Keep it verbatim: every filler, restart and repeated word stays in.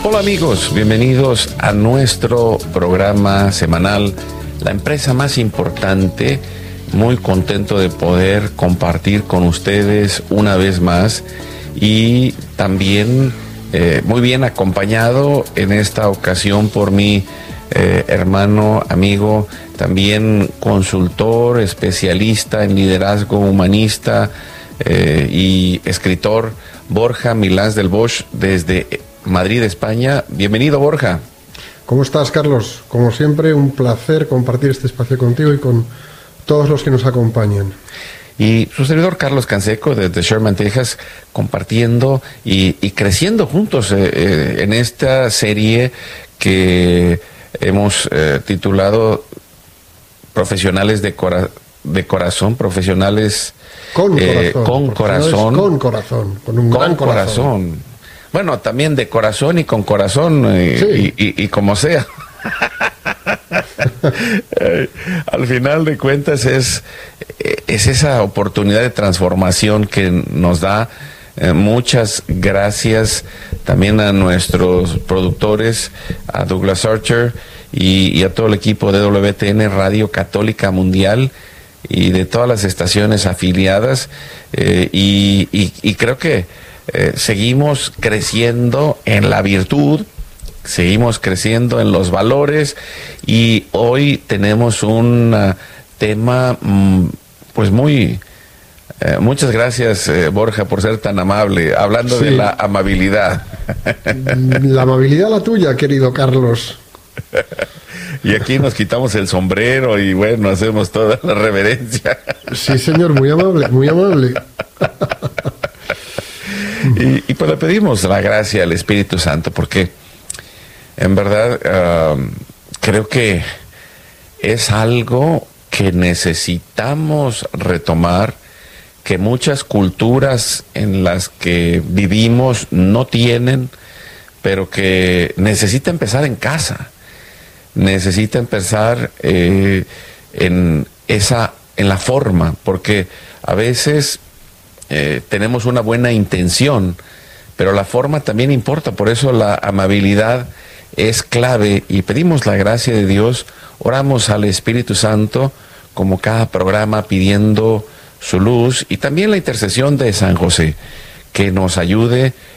Hola amigos, bienvenidos a nuestro programa semanal, la empresa más importante. Muy contento de poder compartir con ustedes una vez más y también eh, muy bien acompañado en esta ocasión por mi eh, hermano, amigo, también consultor, especialista en liderazgo humanista eh, y escritor, Borja Milans del Bosch, desde Madrid, España. Bienvenido, Borja. ¿Cómo estás, Carlos? Como siempre, un placer compartir este espacio contigo y con todos los que nos acompañan. Y su servidor Carlos Canseco desde Sherman, Texas, compartiendo y, y creciendo juntos eh, eh, en esta serie que hemos eh, titulado Profesionales de, cora de Corazón, Profesionales con eh, corazón, con corazón, con corazón, con un con gran corazón. corazón. Bueno, también de corazón y con corazón y, Sí. y, y, y como sea. Al final de cuentas es, es esa oportunidad de transformación que nos da. Eh, muchas gracias también a nuestros productores, a Douglas Archer y, y a todo el equipo de W T N Radio Católica Mundial y de todas las estaciones afiliadas. Eh, y, y, y creo que eh, seguimos creciendo en la virtud. Seguimos creciendo en los valores y hoy tenemos un uh, tema mm, pues muy... Eh, muchas gracias, eh, Borja, por ser tan amable, hablando sí. de la amabilidad. La amabilidad la tuya, querido Carlos. Y aquí nos quitamos el sombrero y bueno, hacemos toda la reverencia. Sí, señor, muy amable, muy amable. y, y pues le pedimos la gracia al Espíritu Santo porque... En verdad, uh, creo que es algo que necesitamos retomar, que muchas culturas en las que vivimos no tienen, pero que necesita empezar en casa, necesita empezar eh, en esa, en la forma, porque a veces eh, tenemos una buena intención, pero la forma también importa, por eso la amabilidad es clave y pedimos la gracia de Dios, oramos al Espíritu Santo como cada programa pidiendo su luz y también la intercesión de San José, que nos ayude